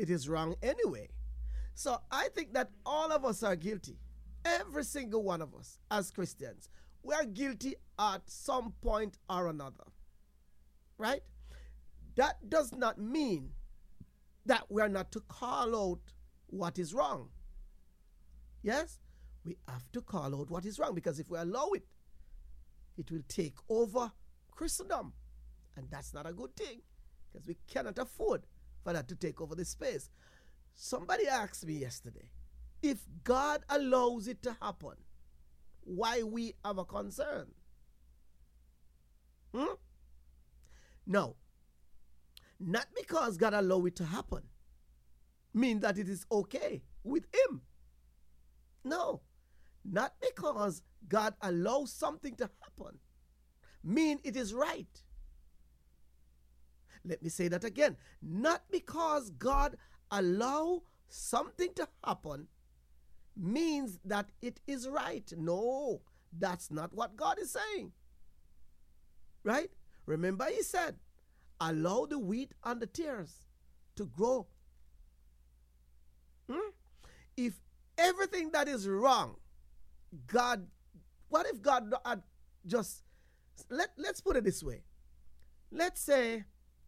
it is wrong anyway. So I think that all of us are guilty. Every single one of us as Christians. We are guilty at some point or another. Right? That does not mean that we are not to call out what is wrong. Yes? We have to call out what is wrong, because if we allow it, it will take over Christendom. And that's not a good thing, because we cannot afford for that to take over the space. Somebody asked me yesterday, if God allows it to happen, why we have a concern? No. Not because God allowed it to happen mean that it is okay with him. No. Not because God allows something to happen mean it is right. Let me say that again. Not because God allow something to happen means that it is right. No, that's not what God is saying. Right? Remember he said, allow the wheat and the tares to grow. If everything that is wrong, God, what if God had just, let's put it this way. Let's say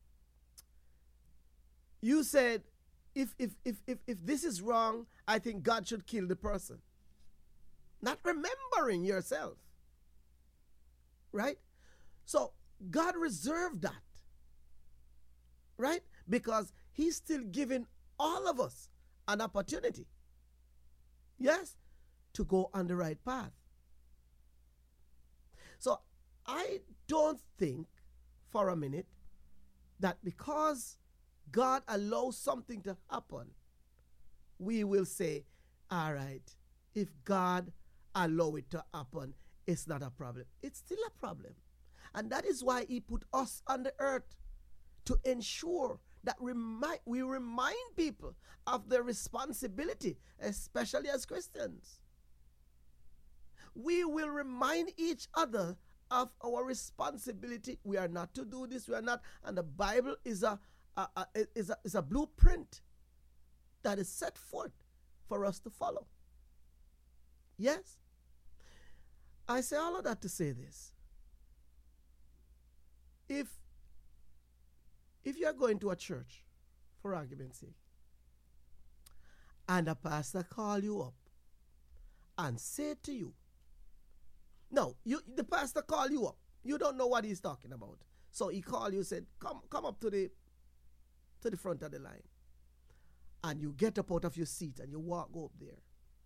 you said, if this is wrong, I think God should kill the person. Not remembering yourself. Right? So God reserved that. Right? Because he's still giving all of us an opportunity. Yes? To go on the right path. So I don't think for a minute that because God allows something to happen, we will say, all right, if God allow it to happen, it's not a problem. It's still a problem. And that is why he put us on the earth, to ensure that we remind people of their responsibility, especially as Christians. We will remind each other of our responsibility. We are not to do this, we are not. And the Bible is a blueprint that is set forth for us to follow. Yes? I say all of that to say this. If you are going to a church, for argument's sake, and a pastor call you up and say to you, no, the pastor call you up, you don't know what he's talking about. So he called you, said, come up to the front of the line. And you get up out of your seat and you go up there.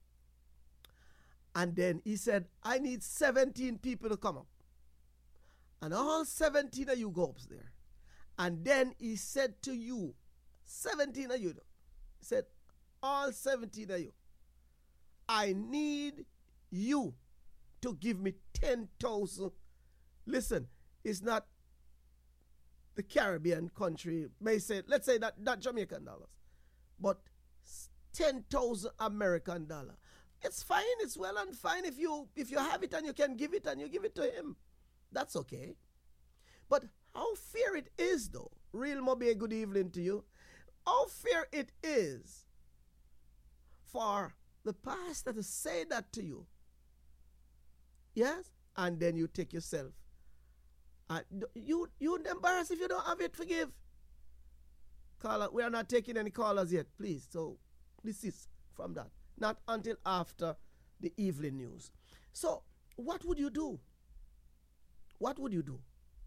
And then he said, I need 17 people to come up. And all 17 of you go up there. And then he said to you, 17 of you, he said, all 17 of you, I need you to give me 10,000. Listen, it's not the Caribbean country, may say, let's say that not Jamaican dollars, but 10,000 American dollars. It's fine, it's well and fine if you have it and you can give it and you give it to him. That's okay. But how fair it is, though, real Moby, good evening to you. How fair it is for the pastor to say that to you. Yes? And then you take yourself. You embarrass if you don't have it, forgive. Caller, we are not taking any callers yet, please. So desist from that. Not until after the evening news. So what would you do? What would you do?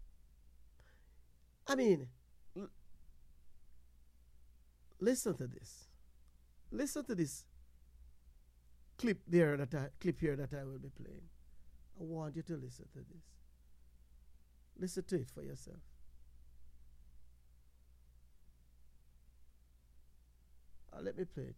I mean, listen to this. Listen to this clip here that I will be playing. I want you to listen to this. Listen to it for yourself. Let me play it.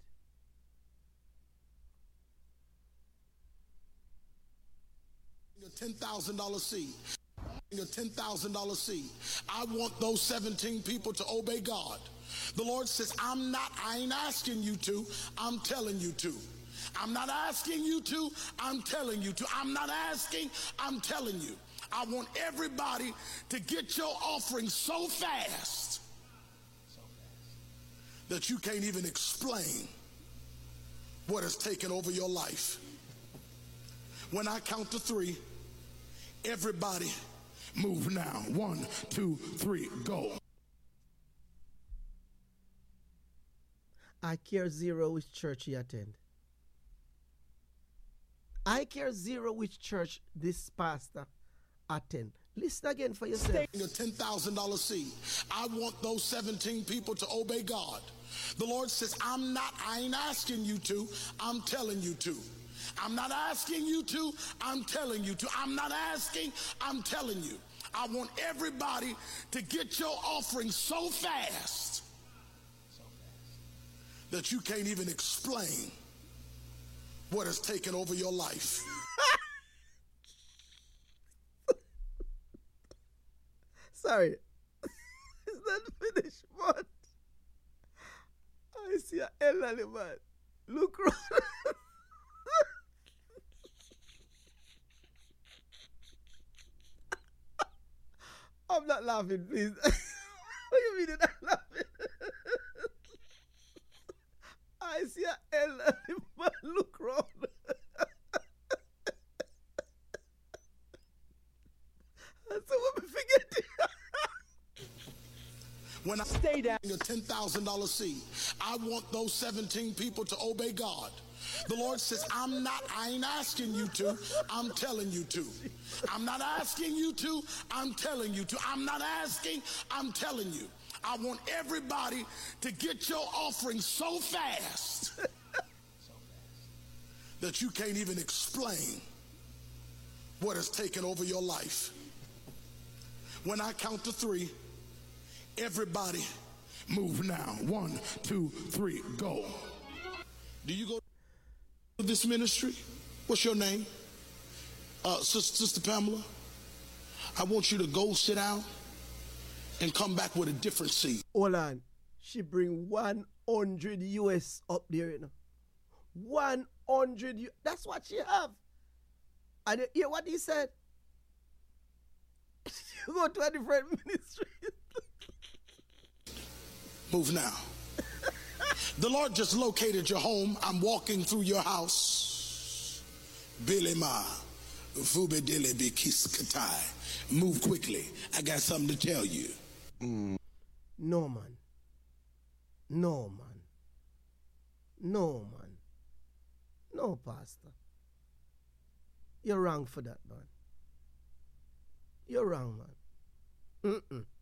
A $10,000 seed. A $10,000 seed. I want those 17 people to obey God. The Lord says, I ain't asking you to, I'm telling you to. I'm not asking you to, I'm telling you to. I'm not asking, I'm telling you. I want everybody to get your offering so fast that you can't even explain what has taken over your life. When I count to three, everybody move now. 1, 2, 3, go. I care zero which church you attend. I care zero which church this pastor attend. Listen again for yourself. A $10,000 seed. I want those 17 people to obey God. The Lord says, I ain't asking you to, I'm telling you to. I'm not asking you to, I'm telling you to. I'm not asking, I'm telling you. I want everybody to get your offering so fast that you can't even explain what has taken over your life. Sorry. It's not finished, but I see an elderly man. Look round. I'm not laughing, please. What do you mean you're not laughing? I see an elderly man. Look round. That's what we forget. When I stay down a $10,000 seed, I want those 17 people to obey God. The Lord says, I ain't asking you to, I'm telling you to. I'm not asking you to, I'm telling you to. I'm not asking, I'm telling you. I want everybody to get your offering so fast that you can't even explain what has taken over your life. When I count to three, everybody move now. 1, 2, 3, go. Do you go to this ministry? What's your name? Sister Pamela, I want you to go sit down and come back with a different seed. Hold on. She bring 100 US up there, you know. 100 US. That's what she have. And you hear what he said? You go to a different ministry. Move now. The Lord just located your home. I'm walking through your house. Bilema, Fubedele Bikiskatai. Move quickly. I got something to tell you. No, man. No, man. No, man. No, Pastor. You're wrong for that, man. You're wrong, man.